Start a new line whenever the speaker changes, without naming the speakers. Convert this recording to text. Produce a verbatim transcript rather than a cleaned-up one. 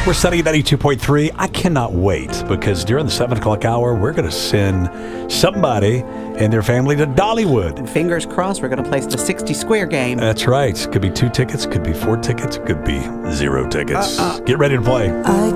We're Sunny ninety-two point three. I cannot wait because during the seven o'clock hour, we're going to send somebody and their family to Dollywood.
And fingers crossed, we're going to place the sixty square game.
That's right. Could be two tickets, could be four tickets, could be zero tickets.
Uh-uh.
Get ready to play.
I